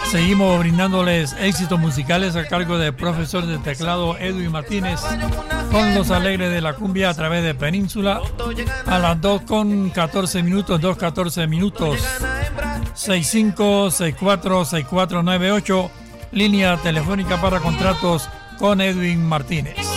Seguimos brindándoles éxitos musicales a cargo del profesor de teclado Edwin Martínez con Los Alegres de la Cumbia a través de Península a las 2:14 minutos, 2:14 minutos. 65646498, línea telefónica para contratos con Edwin Martínez.